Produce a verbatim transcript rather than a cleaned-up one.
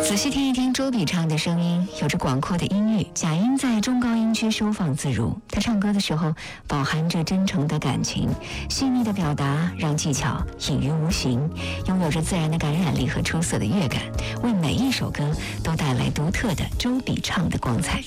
仔细听一听周笔畅的声音，有着广阔的音域，假音在中高音区收放自如。他唱歌的时候饱含着真诚的感情，细腻的表达让技巧隐于无形，拥有着自然的感染力和出色的乐感，为每一首歌都带来独特的周笔畅的光彩。